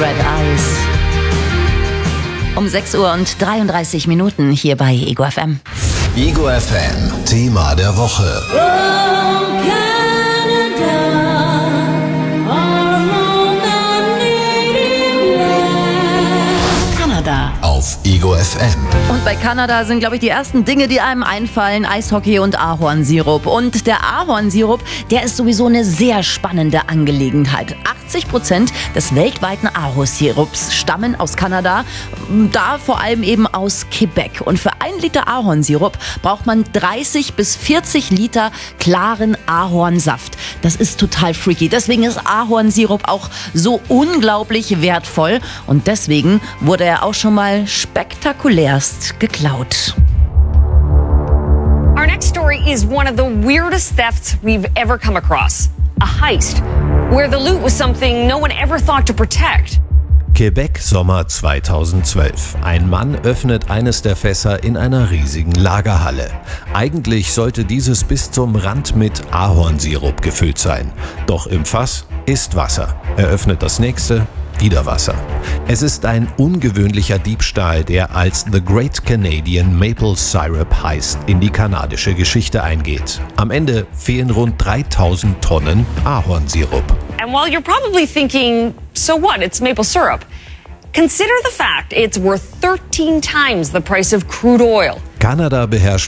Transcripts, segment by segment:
Red Eyes. Um 6:33 Uhr hier bei Ego FM. Ego FM, Thema der Woche. Kanada. Auf Ego FM. Und bei Kanada sind, glaube ich, die ersten Dinge, die einem einfallen, Eishockey und Ahornsirup. Und der Ahornsirup, der ist sowieso eine sehr spannende Angelegenheit. 80% des weltweiten Ahornsirups stammen aus Kanada, da vor allem eben aus Quebec. Und für 1 Liter Ahornsirup braucht man 30 bis 40 Liter klaren Ahornsaft. Das ist total freaky. Deswegen ist Ahornsirup auch so unglaublich wertvoll. Und deswegen wurde er auch schon mal spektakulärst geklaut. Our next story is one of the weirdest thefts we've ever come across. A heist, where the loot was something no one ever thought to protect. Quebec, Sommer 2012. Ein Mann öffnet eines der Fässer in einer riesigen Lagerhalle. Eigentlich sollte dieses bis zum Rand mit Ahornsirup gefüllt sein. Doch im Fass ist Wasser. Er öffnet das nächste, wieder Wasser. Es ist ein ungewöhnlicher Diebstahl, der als The Great Canadian Maple Syrup Heist in die kanadische Geschichte eingeht. Am Ende fehlen rund 3000 Tonnen Ahornsirup. And while you're probably thinking, so what, it's maple syrup, consider the fact it's worth 13 times the price of crude oil. Kanada beherrscht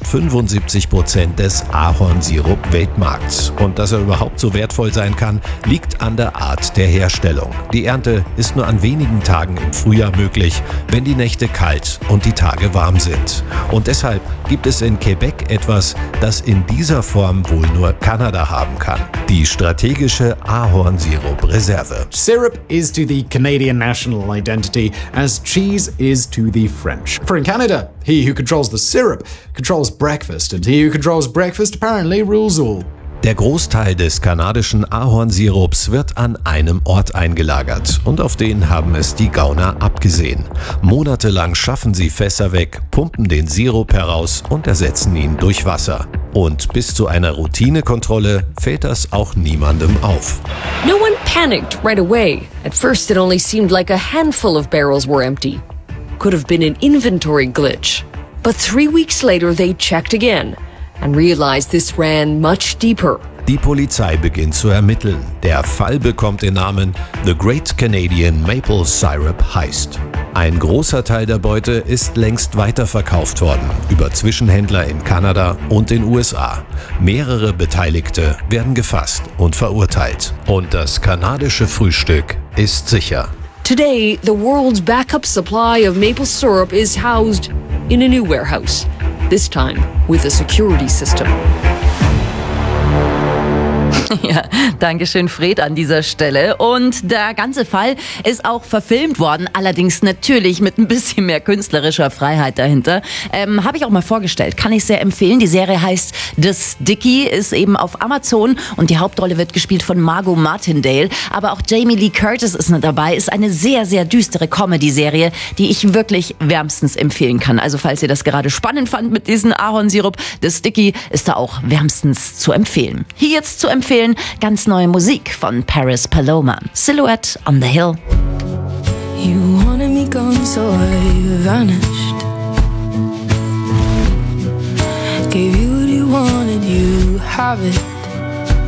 75% des Ahornsirup-Weltmarkts. Und dass er überhaupt so wertvoll sein kann, liegt an der Art der Herstellung. Die Ernte ist nur an wenigen Tagen im Frühjahr möglich, wenn die Nächte kalt und die Tage warm sind. Und deshalb gibt es in Quebec etwas, das in dieser Form wohl nur Kanada haben kann: die strategische Ahornsirup-Reserve. Syrup is to the Canadian national identity as cheese is to the French. For in Canada, he who controls the syrup controls breakfast, and he who controls breakfast apparently rules all. Der Großteil des kanadischen Ahornsirups wird an einem Ort eingelagert und auf den haben es die Gauner abgesehen. Monatelang schaffen sie Fässer weg, pumpen den Sirup heraus und ersetzen ihn durch Wasser. Und bis zu einer Routinekontrolle fällt das auch niemandem auf. No one panicked right away. At first it only seemed like a handful of barrels were empty. Could have been an inventory glitch. But 3 weeks later they checked again and realized this ran much deeper. Die Polizei beginnt zu ermitteln. Der Fall bekommt den Namen The Great Canadian Maple Syrup Heist. Ein großer Teil der Beute ist längst weiterverkauft worden, über Zwischenhändler in Kanada und den USA. Mehrere Beteiligte werden gefasst und verurteilt. Und das kanadische Frühstück ist sicher. Today, the world's backup supply of maple syrup is housed in a new warehouse, this time with a security system. Ja, dankeschön, Fred, an dieser Stelle. Und der ganze Fall ist auch verfilmt worden, allerdings natürlich mit ein bisschen mehr künstlerischer Freiheit dahinter. Habe ich auch mal vorgestellt, kann ich sehr empfehlen. Die Serie heißt The Sticky, ist eben auf Amazon und die Hauptrolle wird gespielt von Margot Martindale. Aber auch Jamie Lee Curtis ist mit dabei, ist eine sehr, sehr düstere Comedy-Serie, die ich wirklich wärmstens empfehlen kann. Also falls ihr das gerade spannend fand mit diesem Ahornsirup, The Sticky ist da auch wärmstens zu empfehlen. Hier jetzt zu empfehlen, ganz neue Musik von Paris Paloma. Silhouette on the Hill. You wanted me gone, so I vanished. Gave you what you wanted, you have it.